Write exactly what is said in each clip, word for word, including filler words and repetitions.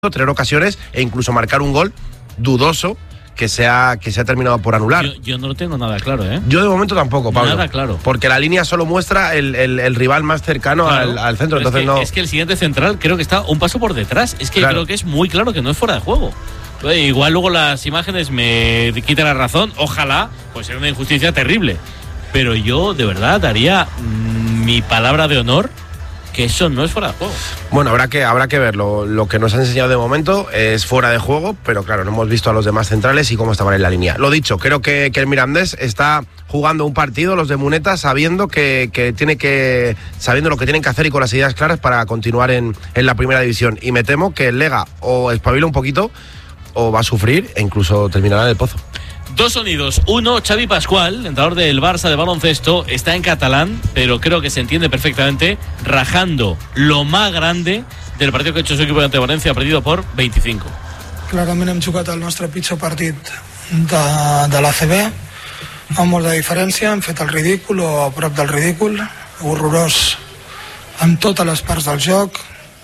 tener ocasiones e incluso marcar un gol dudoso que se ha, que se ha terminado por anular. Yo, yo no lo tengo nada claro, ¿eh? Yo de momento tampoco, Pablo. Nada claro. Porque la línea solo muestra el, el, el rival más cercano claro, al, al centro. Entonces es que, no. Es que el siguiente central creo que está un paso por detrás. Es que claro. creo que es muy claro que no es fuera de juego. Igual luego las imágenes me quitan la razón. Ojalá, pues es una injusticia terrible. Pero yo de verdad daría mmm, mi palabra de honor que eso no es fuera de juego. Bueno, habrá que, habrá que verlo. Lo que nos han enseñado de momento es fuera de juego, pero claro, no hemos visto a los demás centrales y cómo estaban en la línea. Lo dicho, creo que, que el Mirandés está jugando un partido, los de Muneta, sabiendo que, que tiene que, sabiendo lo que tienen que hacer y con las ideas claras para continuar en, en la primera división. Y me temo que el Lega o espabila un poquito o va a sufrir e incluso terminará en el pozo. Dos sonidos. Uno, Xavi Pascual, entrenador del Barça de baloncesto, está en catalán, pero creo que se entiende perfectamente, rajando lo más grande del partido que ha hecho su equipo ante Valencia, perdido por veinticinco. Clarament hem jugat el nostre pitjor partit de, de l'A C B, amb molta diferència, hem fet el ridícul o a prop del ridícul, horrorós en totes les parts del joc,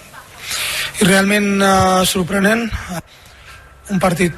i realment eh, sorprenent, un partit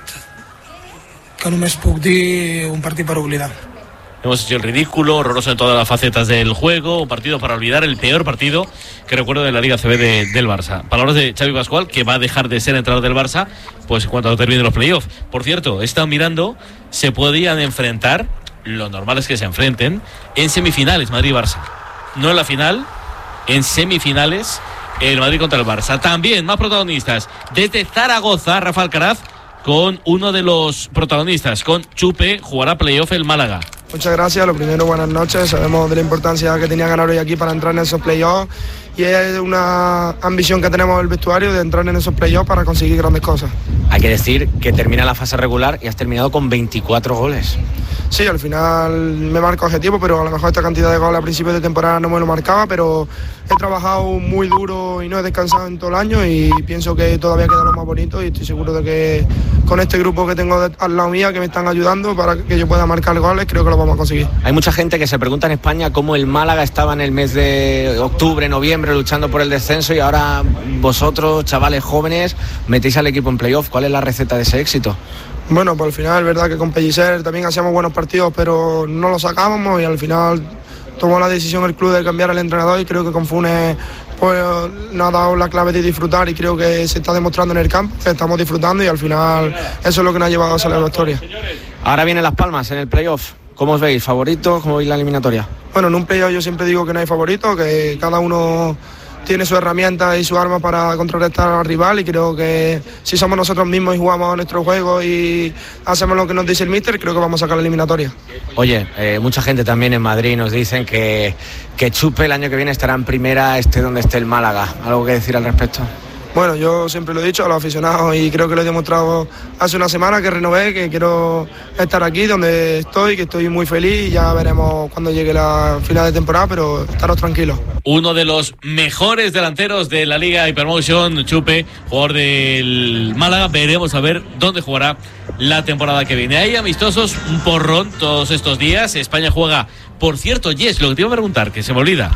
que només puc dir un partido para olvidar. Hemos hecho el ridículo, horroroso en todas las facetas del juego, un partido para olvidar, el peor partido que recuerdo de la Liga C B de, del Barça. Palabras de Xavi Pascual, que va a dejar de ser entrenador del Barça pues en cuanto terminen los playoffs. Por cierto, he estado mirando, se podían enfrentar, lo normal es que se enfrenten, en semifinales Madrid-Barça. No en la final, en semifinales el Madrid contra el Barça. También más protagonistas, desde Zaragoza, Rafa Alcaraz, con uno de los protagonistas, con Chupe, jugará playoff el Málaga. Muchas gracias, lo primero, buenas noches. Sabemos de la importancia que tenía ganar hoy aquí para entrar en esos playoffs y es una ambición que tenemos el vestuario de entrar en esos playoffs para conseguir grandes cosas. Hay que decir que termina la fase regular y has terminado con veinticuatro goles. Sí, al final me marco objetivo, pero a lo mejor esta cantidad de goles a principios de temporada no me lo marcaba, pero he trabajado muy duro y no he descansado en todo el año y pienso que todavía queda lo más bonito y estoy seguro de que con este grupo que tengo al lado mía, que me están ayudando para que yo pueda marcar goles, creo que lo vamos a conseguir. Hay mucha gente que se pregunta en España cómo el Málaga estaba en el mes de octubre, noviembre luchando por el descenso y ahora vosotros, chavales jóvenes, metéis al equipo en playoff. ¿Cuál es la receta de ese éxito? Bueno, pues al final es verdad que con Pellicer también hacíamos buenos partidos, pero no lo sacábamos y al final tomó la decisión el club de cambiar al entrenador y creo que con Funes pues, nos ha dado la clave de disfrutar y creo que se está demostrando en el campo, que estamos disfrutando y al final eso es lo que nos ha llevado a salir a la victoria. Ahora vienen Las Palmas en el playoff. ¿Cómo os veis? ¿Favoritos? ¿Cómo veis la eliminatoria? Bueno, en un playoff yo siempre digo que no hay favoritos, que cada uno tiene su herramienta y su arma para contrarrestar al rival y creo que si somos nosotros mismos y jugamos a nuestro juego y hacemos lo que nos dice el míster, creo que vamos a sacar la eliminatoria. Oye, eh, mucha gente también en Madrid nos dicen que, que Chupe el año que viene estará en primera, esté donde esté el Málaga. ¿Algo que decir al respecto? Bueno, yo siempre lo he dicho a los aficionados y creo que lo he demostrado hace una semana que renové, que quiero estar aquí donde estoy, que estoy muy feliz y ya veremos cuando llegue la final de temporada, pero estaros tranquilos. Uno de los mejores delanteros de la Liga Hypermotion, Chupe, jugador del Málaga. Veremos a ver dónde jugará la temporada que viene. Hay amistosos, un porrón todos estos días. España juega, por cierto, Jess, lo que te iba a preguntar, que se me olvida.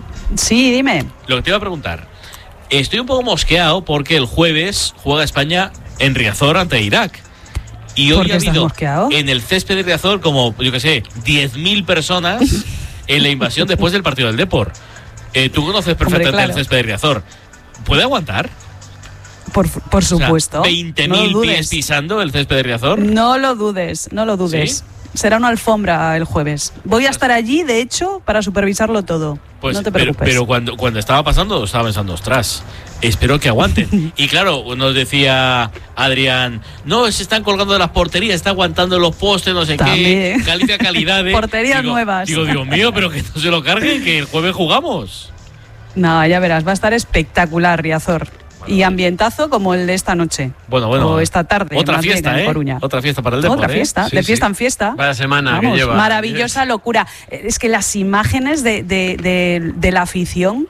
Sí, dime. Lo que te iba a preguntar. Estoy un poco mosqueado porque el jueves juega España en Riazor ante Irak. Y hoy ha habido mosqueado? En el césped de Riazor como, yo qué sé, diez mil personas en la invasión después del partido del Depor. Eh, tú conoces perfectamente Hombre, claro. el césped de Riazor. ¿Puede aguantar? Por, por supuesto. O sea, veinte mil no pies pisando el césped de Riazor. No lo dudes, no lo dudes. ¿Sí? Será una alfombra el jueves. Voy a estar allí, de hecho, para supervisarlo todo. Pues, no te preocupes. Pero, pero cuando, cuando estaba pasando, estaba pensando, ostras, espero que aguanten. Y claro, nos decía Adrián, no, se están colgando de las porterías, está aguantando los postes, no sé También. qué, calicia calidades. Porterías digo, nuevas. Digo, Dios mío, pero que no se lo carguen, que el jueves jugamos. No, ya verás, va a estar espectacular Riazor. Bueno, y ambientazo como el de esta noche. Bueno, bueno. O esta tarde. Otra fiesta, bien, ¿eh? Coruña. Otra fiesta para el deporte. Otra fiesta, ¿eh? de sí, fiesta sí. en fiesta. Vaya semana Vamos, que lleva. Maravillosa locura. Es que las imágenes de, de, de, de la afición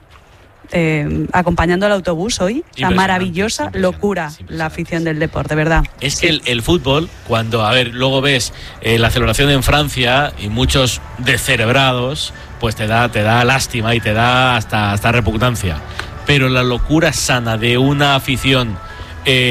eh, acompañando al autobús hoy, la maravillosa locura, la afición del deporte, de verdad. Es sí. que el, el fútbol, cuando, a ver, luego ves eh, la celebración en Francia y muchos descerebrados, pues te da, te da lástima y te da hasta, hasta repugnancia. Pero la locura sana de una afición Eh,